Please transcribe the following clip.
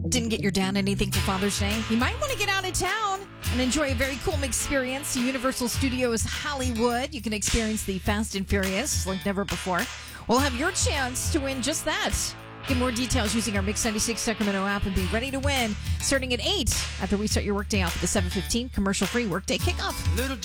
Didn't get your dad anything for Father's Day? You might want to get out of town and enjoy a very cool experience. Universal Studios Hollywood. You can experience the Fast and Furious like never before. We'll have your chance to win just that. Get more details using our Mix 96 Sacramento app and be ready to win starting at 8 after we start your workday off at the 7:15 commercial-free workday kickoff. Little